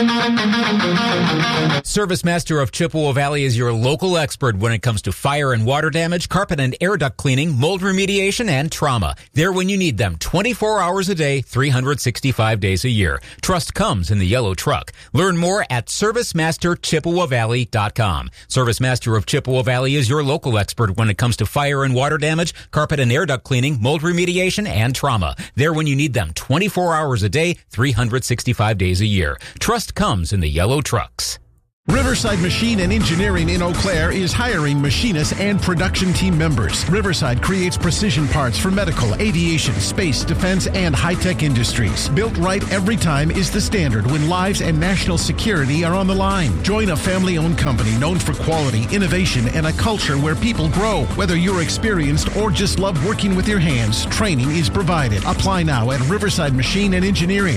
Service Master of Chippewa Valley is your local expert when it comes to fire and water damage, carpet and air duct cleaning, mold remediation, and trauma. They're when you need them 24 hours a day, 365 days a year. Trust comes in the yellow truck. Learn more at ServiceMasterChippewaValley.com. Service Master of Chippewa Valley is your local expert when it comes to fire and water damage, carpet and air duct cleaning, mold remediation, and trauma. They're when you need them 24 hours a day, 365 days a year. Trust comes in the yellow trucks. Riverside Machine and Engineering in Eau Claire is hiring machinists and production team members. Riverside creates precision parts for medical, aviation, space, defense, and high-tech industries. Built right every time is the standard when lives and national security are on the line. Join a family-owned company known for quality, innovation, and a culture where people grow. Whether you're experienced or just love working with your hands, training is provided. Apply now at Riverside Machine and Engineering,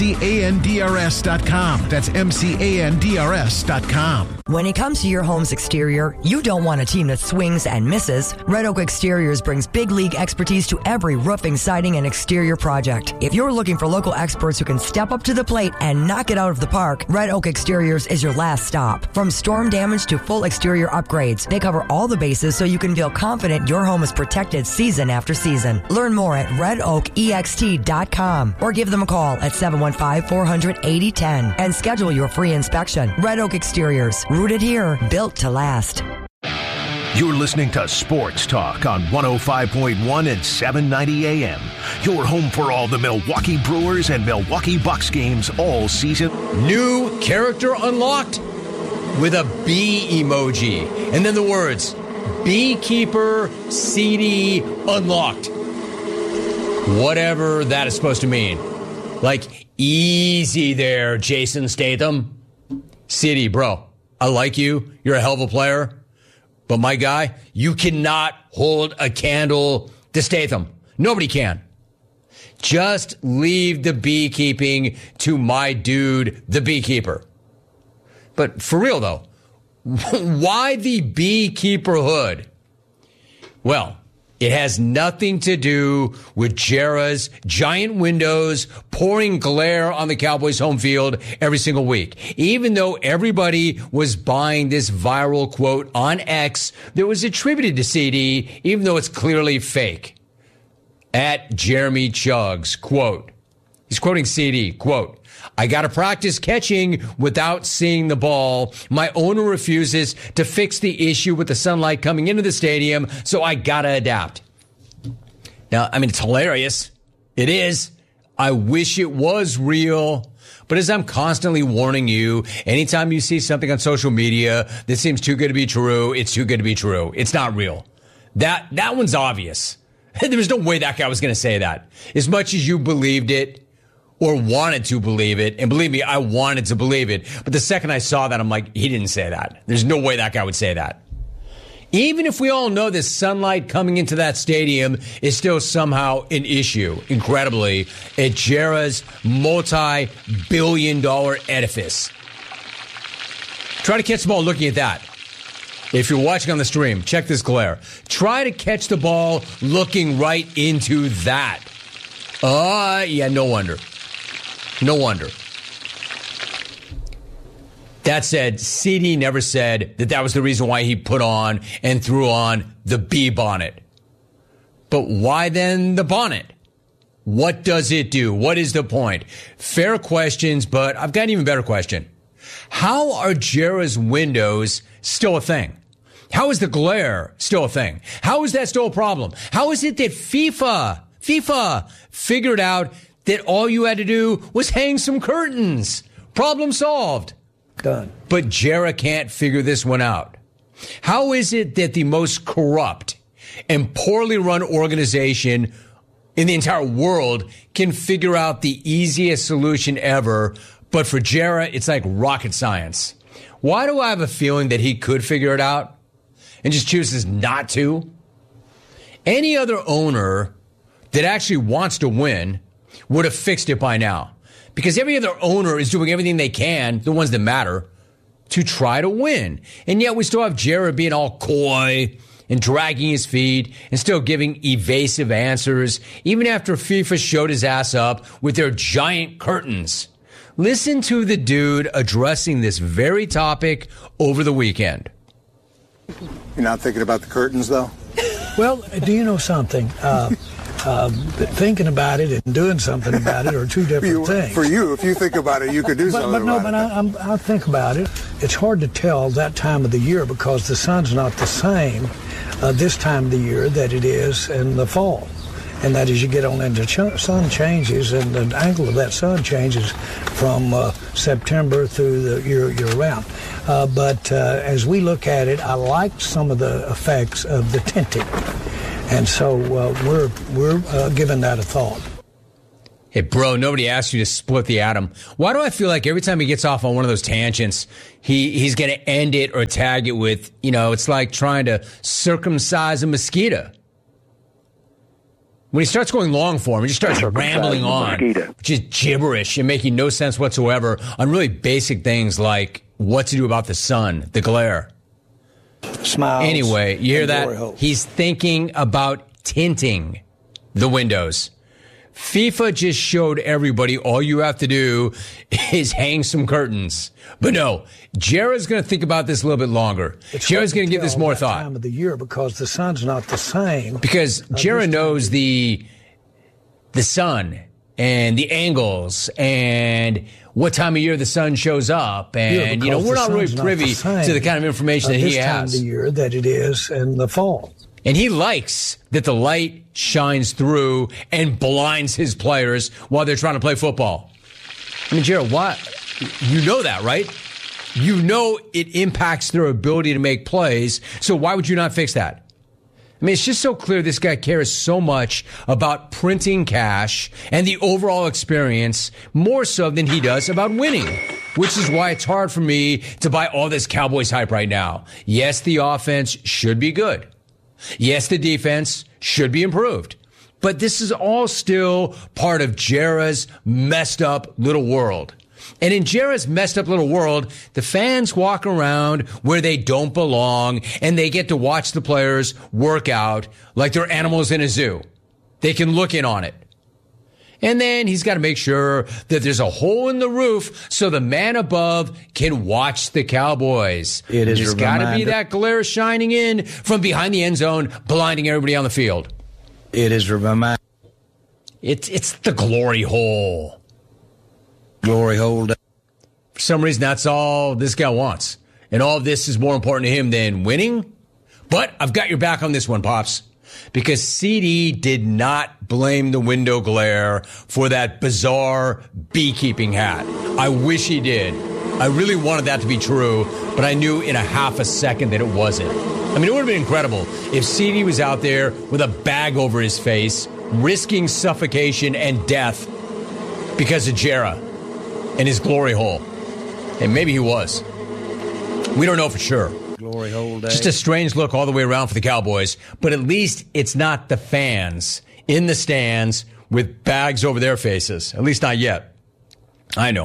MCANDRS.com. That's MCANDRS.com. When it comes to your home's exterior, you don't want a team that swings and misses. Red Oak Exteriors brings big league expertise to every roofing, siding, and exterior project. If you're looking for local experts who can step up to the plate and knock it out of the park, Red Oak Exteriors is your last stop. From storm damage to full exterior upgrades, they cover all the bases so you can feel confident your home is protected season after season. Learn more at RedOakEXT.com or give them a call at 715-400-8010 and schedule your free inspection. Red Oak Exteriors, rooted here, built to last. You're listening to Sports Talk on 105.1 and 790 AM. Your home for all the Milwaukee Brewers and Milwaukee Bucks games all season. New character unlocked with a bee emoji. And then the words, Beekeeper CD unlocked. Whatever that is supposed to mean. Like, easy there, Jason Statham. CD, bro, I like you. You're a hell of a player. But my guy, you cannot hold a candle to Statham. Nobody can. Just leave the beekeeping to my dude, the beekeeper. But for real, though, why the beekeeper hood? Well, it has nothing to do with Jera's giant windows pouring glare on the Cowboys' home field every single week. Even though everybody was buying this viral quote on X that was attributed to CD, even though it's clearly fake. At Jeremy Chuggs, quote, he's quoting CD, quote, I got to practice catching without seeing the ball. My owner refuses to fix the issue with the sunlight coming into the stadium, so I got to adapt. Now, I mean, it's hilarious. It is. I wish it was real. But as I'm constantly warning you, anytime you see something on social media that seems too good to be true, it's too good to be true. It's not real. That one's obvious. There was no way that guy was going to say that. As much as you believed it, or wanted to believe it. And believe me, I wanted to believe it. But the second I saw that, I'm like, he didn't say that. There's no way that guy would say that. Even if we all know this sunlight coming into that stadium is still somehow an issue, incredibly, at Jera's multi-billion-dollar edifice. Try to catch the ball looking at that. If you're watching on the stream, check this glare. Try to catch the ball looking right into that. Yeah, no wonder. No wonder. That said, CD never said that was the reason why he put on and threw on the bee bonnet. But why then the bonnet? What does it do? What is the point? Fair questions, but I've got an even better question. How are Jera's windows still a thing? How is the glare still a thing? How is that still a problem? How is it that FIFA figured out that all you had to do was hang some curtains? Problem solved. Done. But Jera can't figure this one out. How is it that the most corrupt and poorly run organization in the entire world can figure out the easiest solution ever, but for Jera, it's like rocket science? Why do I have a feeling that he could figure it out and just chooses not to? Any other owner that actually wants to win would have fixed it by now. Because every other owner is doing everything they can, the ones that matter, to try to win. And yet we still have Jera being all coy and dragging his feet and still giving evasive answers, even after FIFA showed his ass up with their giant curtains. Listen to the dude addressing this very topic over the weekend. You're not thinking about the curtains, though? Well, do you know something? Thinking about it and doing something about it are two different things. For you, if you think about it, you could do something about it. I think about it. It's hard to tell that time of the year because the sun's not the same this time of the year that it is in the fall. And that as you get on into sun changes and the angle of that sun changes from September through the year round. But as we look at it, I like some of the effects of the tinting. And so we're giving that a thought. Hey, bro, nobody asked you to split the atom. Why do I feel like every time he gets off on one of those tangents, he's going to end it or tag it with, it's like trying to circumcise a mosquito. When he starts going long form, he just starts rambling on, which is gibberish and making no sense whatsoever on really basic things like what to do about the sun, the glare. Smiles. Anyway, you hear that? He's thinking about tinting the windows. FIFA just showed everybody all you have to do is hang some curtains. But no, Jared's going to think about this a little bit longer. Jared's going to give this more thought. Time of the year because the sun's not the same. Because Jared knows the sun and the angles and what time of year the sun shows up. And, we're not really privy to the kind of information that he has. This time of the year that it is in the fall. And he likes that the light shines through and blinds his players while they're trying to play football. I mean, Jared, why? You know that, right? You know it impacts their ability to make plays. So why would you not fix that? I mean, it's just so clear this guy cares so much about printing cash and the overall experience more so than he does about winning, which is why it's hard for me to buy all this Cowboys hype right now. Yes, the offense should be good. Yes, the defense should be improved. But this is all still part of Jera's messed up little world. And in Jera's messed up little world, the fans walk around where they don't belong and they get to watch the players work out like they're animals in a zoo. They can look in on it. And then he's got to make sure that there's a hole in the roof so the man above can watch the Cowboys. There's got to be that glare shining in from behind the end zone, blinding everybody on the field. It is a reminder. It's the glory hole. Glory hole. For some reason, that's all this guy wants. And all of this is more important to him than winning. But I've got your back on this one, Pops. Because CD did not blame the window glare for that bizarre beekeeping hat. I wish he did. I really wanted that to be true, but I knew in a half a second that it wasn't. I mean, it would have been incredible if CD was out there with a bag over his face, risking suffocation and death because of Jera and his glory hole. And maybe he was. We don't know for sure. Glory hole day. Just a strange look all the way around for the Cowboys, but at least it's not the fans in the stands with bags over their faces. At least not yet. I know.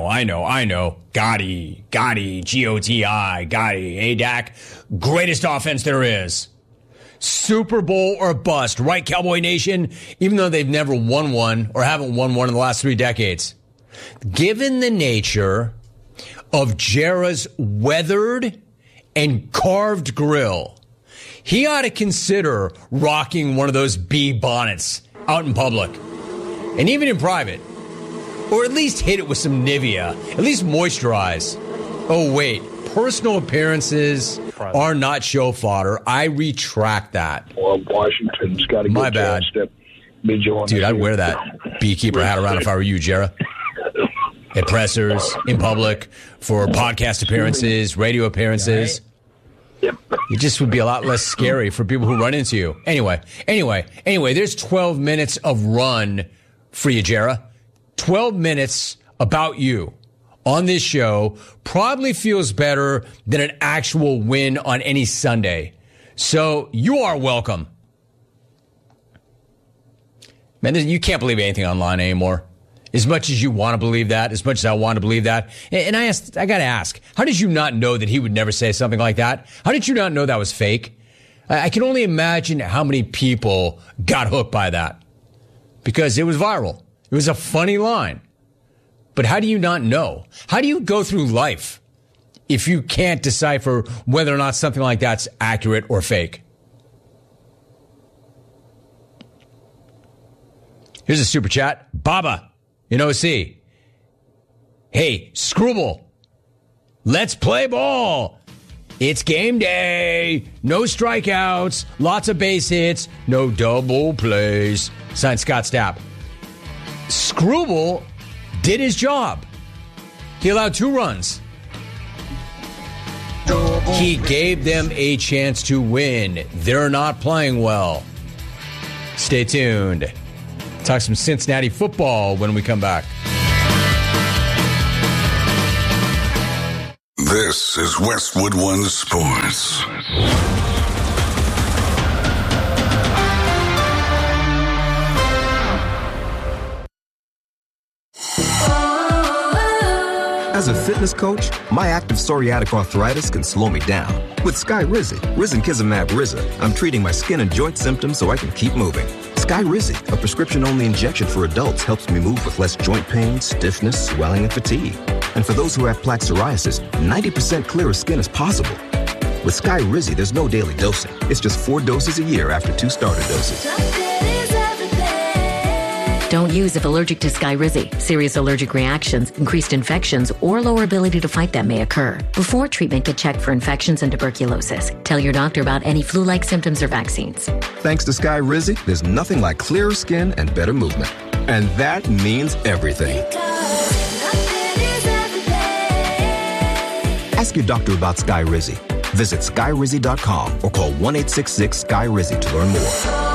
Gotti, G-O-T-I, Gotti, Dak, greatest offense there is. Super Bowl or bust, right, Cowboy Nation? Even though they've never won one or haven't won one in the last 3 decades. Given the nature of Jera's weathered and carved grill, he ought to consider rocking one of those bee bonnets out in public and even in private, or at least hit it with some Nivea, at least moisturize. Oh wait, personal appearances are not show fodder. I retract that. Well, Washington's got a My good bad. chance to be joining. Dude, I'd wear that beekeeper hat around if I were you, Jera. At pressers, in public, for podcast appearances, radio appearances. It just would be a lot less scary for people who run into you. Anyway, there's 12 minutes of run for you, Jera. 12 minutes about you on this show probably feels better than an actual win on any Sunday. So you are welcome. Man, you can't believe anything online anymore. As much as you want to believe that, as much as I want to believe that. And I got to ask, how did you not know that he would never say something like that? How did you not know that was fake? I can only imagine how many people got hooked by that. Because it was viral. It was a funny line. But how do you not know? How do you go through life if you can't decipher whether or not something like that's accurate or fake? Here's a super chat. Baba in OC. Hey, Screwball, let's play ball. It's game day. No strikeouts, lots of base hits, no double plays. Signed, Scott Stapp. Screwball did his job. He allowed 2 runs. He gave them a chance to win. They're not playing well. Stay tuned. Talk some Cincinnati football when we come back. This is Westwood One Sports. As a fitness coach, my active psoriatic arthritis can slow me down. With Skyrizi, risankizumab Riza, I'm treating my skin and joint symptoms so I can keep moving. Skyrizi, a prescription-only injection for adults, helps me move with less joint pain, stiffness, swelling, and fatigue. And for those who have plaque psoriasis, 90% clearer skin is possible. With Skyrizi, there's no daily dosing. It's just 4 doses a year after 2 starter doses. Don't use if allergic to Skyrizi. Serious allergic reactions, increased infections, or lower ability to fight them may occur. Before treatment, get checked for infections and tuberculosis. Tell your doctor about any flu-like symptoms or vaccines. Thanks to Skyrizi, there's nothing like clearer skin and better movement. And that means everything. Ask your doctor about Skyrizi. Visit Skyrizi.com or call 1-866-SKY-RIZI to learn more.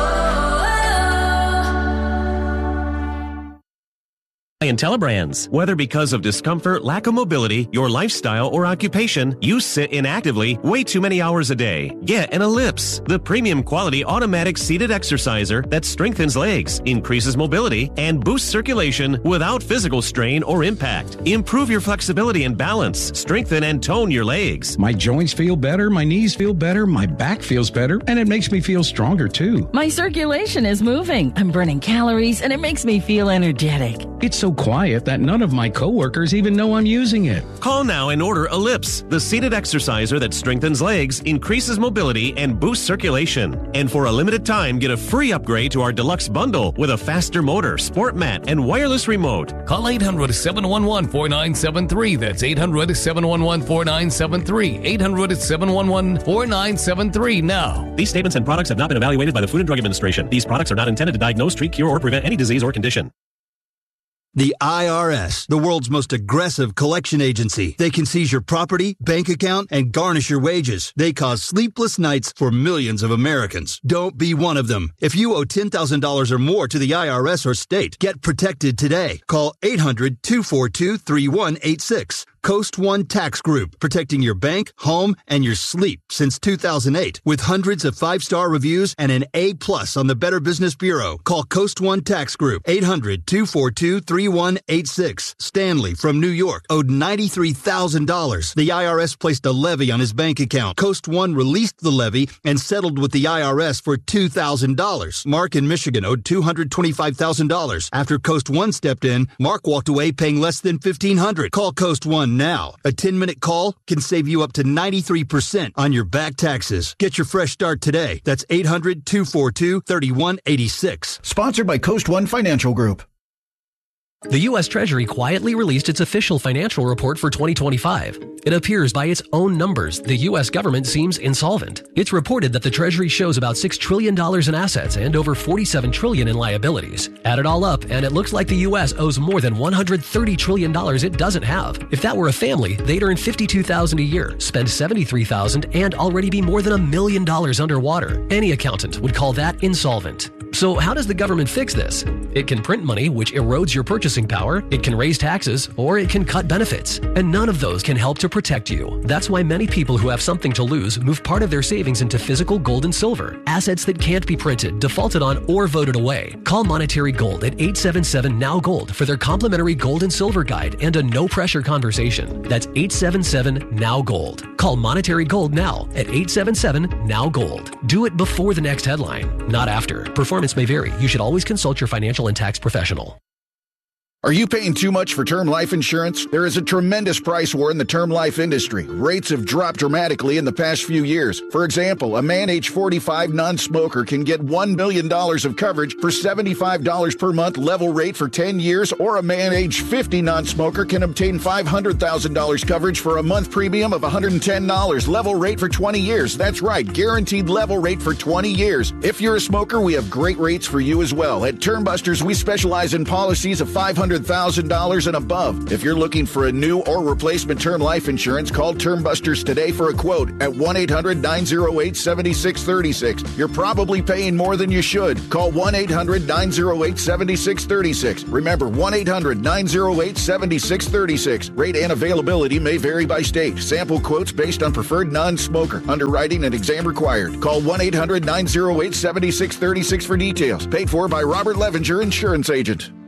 Telebrands. Whether because of discomfort, lack of mobility, your lifestyle, or occupation, you sit inactively way too many hours a day. Get an Ellipse, the premium quality automatic seated exerciser that strengthens legs, increases mobility, and boosts circulation without physical strain or impact. Improve your flexibility and balance, strengthen and tone your legs. My joints feel better, my knees feel better, my back feels better, and it makes me feel stronger too. My circulation is moving. I'm burning calories, and it makes me feel energetic. It's so quiet that none of my coworkers even know I'm using it. Call now and order Ellipse, the seated exerciser that strengthens legs, increases mobility, and boosts circulation. And for a limited time, get a free upgrade to our deluxe bundle with a faster motor, sport mat, and wireless remote. Call 800-711-4973. That's 800-711-4973. 800-711-4973 now. These statements and products have not been evaluated by the Food and Drug Administration. These products are not intended to diagnose, treat, cure, or prevent any disease or condition. The IRS, the world's most aggressive collection agency. They can seize your property, bank account, and garnish your wages. They cause sleepless nights for millions of Americans. Don't be one of them. If you owe $10,000 or more to the IRS or state, get protected today. Call 800-242-3186. Coast One Tax Group, protecting your bank, home, and your sleep since 2008. With hundreds of 5-star reviews and an A+ on the Better Business Bureau. Call Coast One Tax Group, 800-242-3186. Stanley from New York owed $93,000. The IRS placed a levy on his bank account. Coast One released the levy and settled with the IRS for $2,000. Mark in Michigan owed $225,000. After Coast One stepped in, Mark walked away paying less than $1,500. Call Coast One now. A 10-minute call can save you up to 93% on your back taxes. Get your fresh start today. That's 800-242-3186. Sponsored by Coast One Financial Group. The U.S. Treasury quietly released its official financial report for 2025. It appears by its own numbers, the U.S. government seems insolvent. It's reported that the Treasury shows about $6 trillion in assets and over $47 trillion in liabilities. Add it all up, and it looks like the U.S. owes more than $130 trillion it doesn't have. If that were a family, they'd earn $52,000 a year, spend $73,000, and already be more than $1 million underwater. Any accountant would call that insolvent. So how does the government fix this? It can print money, which erodes your purchasing power, it can raise taxes, or it can cut benefits. And none of those can help to protect you. That's why many people who have something to lose move part of their savings into physical gold and silver, assets that can't be printed, defaulted on, or voted away. Call Monetary Gold at 877-NOW-GOLD for their complimentary gold and silver guide and a no-pressure conversation. That's 877-NOW-GOLD. Call Monetary Gold now at 877-NOW-GOLD. Do it before the next headline, not after. Performance may vary. You should always consult your financial and tax professional. Are you paying too much for term life insurance? There is a tremendous price war in the term life industry. Rates have dropped dramatically in the past few years. For example, a man age 45 non-smoker can get $1 million of coverage for $75 per month level rate for 10 years, or a man age 50 non-smoker can obtain $500,000 coverage for a month premium of $110 level rate for 20 years. That's right, guaranteed level rate for 20 years. If you're a smoker, we have great rates for you as well. At Termbusters, we specialize in policies of $500,000 and above. If you're looking for a new or replacement term life insurance, call Termbusters today for a quote at 1-800-908-7636. You're probably paying more than you should. Call 1-800-908-7636. Remember, 1-800-908-7636. Rate and availability may vary by state. Sample quotes based on preferred non-smoker. Underwriting and exam required. Call 1-800-908-7636 for details. Paid for by Robert Levinger, Insurance Agent.